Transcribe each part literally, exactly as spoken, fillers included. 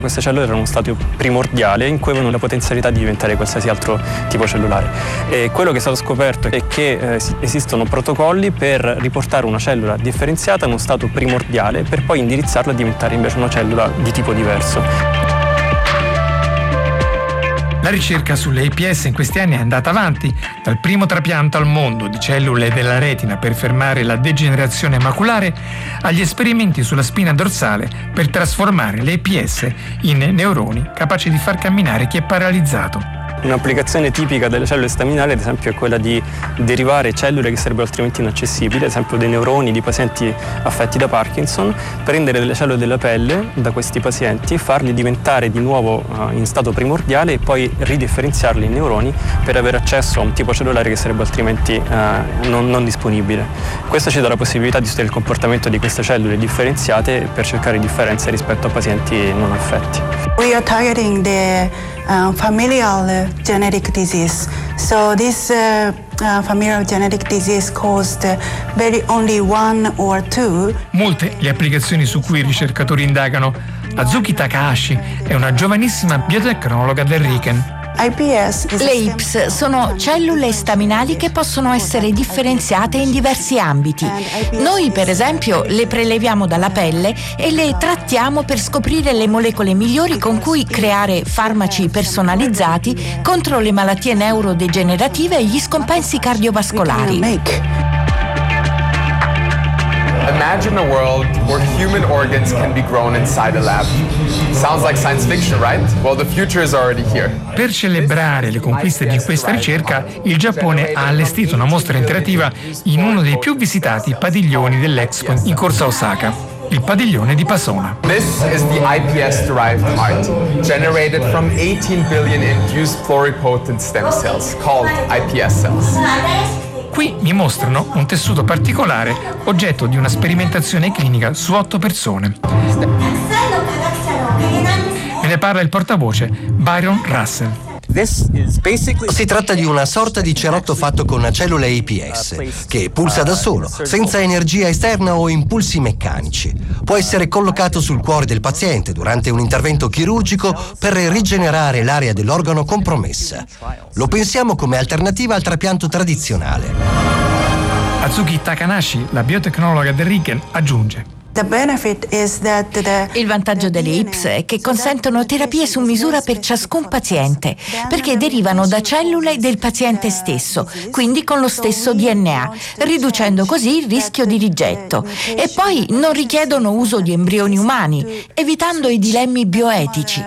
Queste cellule erano uno stato primordiale in cui avevano la potenzialità di diventare qualsiasi altro tipo cellulare. E quello che è stato scoperto è che eh, esistono protocolli per riportare una cellula differenziata in uno stato primordiale per poi indirizzarla a diventare invece una cellula di tipo diverso. La ricerca sulle I P S in questi anni è andata avanti, dal primo trapianto al mondo di cellule della retina per fermare la degenerazione maculare, agli esperimenti sulla spina dorsale per trasformare le I P S in neuroni capaci di far camminare chi è paralizzato. Un'applicazione tipica delle cellule staminali, ad esempio, è quella di derivare cellule che sarebbero altrimenti inaccessibili, ad esempio dei neuroni di pazienti affetti da Parkinson, prendere delle cellule della pelle da questi pazienti, farli diventare di nuovo uh, in stato primordiale e poi ridifferenziarli in neuroni per avere accesso a un tipo cellulare che sarebbe altrimenti uh, non, non disponibile. Questo ci dà la possibilità di studiare il comportamento di queste cellule differenziate per cercare differenze rispetto a pazienti non affetti. We are targeting the uh, familial uh, genetic disease. So this uh, uh, familial genetic disease caused uh, very only one or two. Molte le applicazioni su cui i ricercatori indagano. Azuki Takahashi è una giovanissima biotecnologa del Riken. Le I P S sono cellule staminali che possono essere differenziate in diversi ambiti. Noi, per esempio, le preleviamo dalla pelle e le trattiamo per scoprire le molecole migliori con cui creare farmaci personalizzati contro le malattie neurodegenerative e gli scompensi cardiovascolari. Imagine a world where human organs can be grown inside a lab. Sounds like science fiction, right? Well, the future is already here. Per celebrare le conquiste di questa ricerca, il Giappone ha allestito una mostra interattiva in uno dei più visitati padiglioni dell'Expo in corsa Osaka, il padiglione di Pasona. This is the I P S-derived heart, generated from eighteen billion induced pluripotent stem cells, called I P S cells. Qui mi mostrano un tessuto particolare, oggetto di una sperimentazione clinica su otto persone. Me ne parla il portavoce Byron Russell. Si tratta di una sorta di cerotto fatto con cellule I P S, che pulsa da solo, senza energia esterna o impulsi meccanici. Può essere collocato sul cuore del paziente durante un intervento chirurgico per rigenerare l'area dell'organo compromessa. Lo pensiamo come alternativa al trapianto tradizionale. Azuki Takahashi, la biotecnologa del Riken, aggiunge: Il vantaggio delle I P S è che consentono terapie su misura per ciascun paziente, perché derivano da cellule del paziente stesso, quindi con lo stesso D N A, riducendo così il rischio di rigetto. E poi non richiedono uso di embrioni umani, evitando i dilemmi bioetici.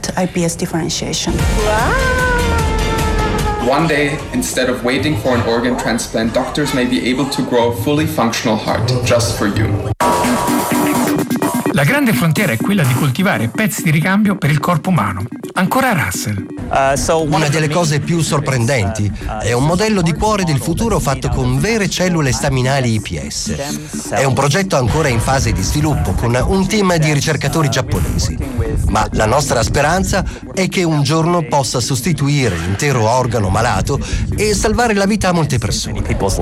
One day, instead of waiting for an organ transplant, doctors may be able to grow a fully functional heart just for you. La grande frontiera è quella di coltivare pezzi di ricambio per il corpo umano. Ancora Russell. Una delle cose più sorprendenti è un modello di cuore del futuro fatto con vere cellule staminali I P S. È un progetto ancora in fase di sviluppo con un team di ricercatori giapponesi. Ma la nostra speranza è che un giorno possa sostituire l'intero organo malato e salvare la vita a molte persone.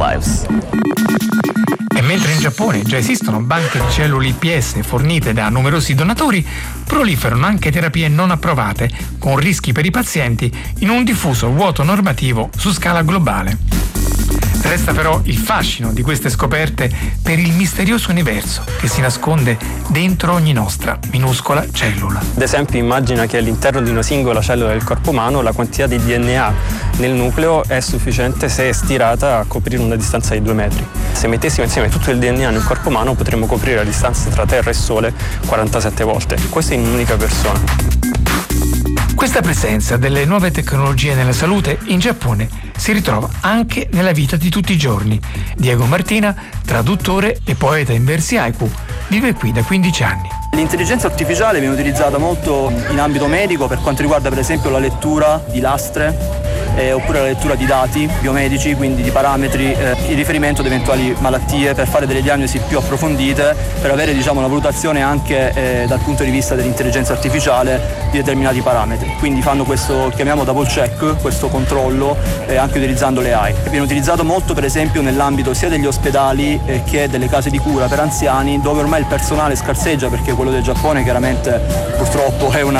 E mentre in Giappone già esistono banche di cellule I P S fornite da numerosi donatori, proliferano anche terapie non approvate, con rischi per i pazienti, in un diffuso vuoto normativo su scala globale. Resta però il fascino di queste scoperte per il misterioso universo che si nasconde dentro ogni nostra minuscola cellula. Ad esempio, immagina che all'interno di una singola cellula del corpo umano la quantità di D N A nel nucleo è sufficiente se stirata a coprire una distanza di due metri. Se mettessimo insieme tutto il D N A nel corpo umano potremmo coprire la distanza tra Terra e Sole quarantasette volte. Questo in un'unica persona. Questa presenza delle nuove tecnologie nella salute in Giappone si ritrova anche nella vita di tutti i giorni. Diego Martina, traduttore e poeta in versi haiku, vive qui da quindici anni. L'intelligenza artificiale viene utilizzata molto in ambito medico per quanto riguarda per esempio la lettura di lastre eh, oppure la lettura di dati biomedici, quindi di parametri eh, in riferimento ad eventuali malattie, per fare delle diagnosi più approfondite, per avere diciamo una valutazione anche eh, dal punto di vista dell'intelligenza artificiale di determinati parametri. Quindi fanno questo, chiamiamo double check, questo controllo eh, anche utilizzando le A I. Viene utilizzato molto per esempio nell'ambito sia degli ospedali eh, che delle case di cura per anziani, dove ormai il personale scarseggia perché quello del Giappone chiaramente purtroppo è una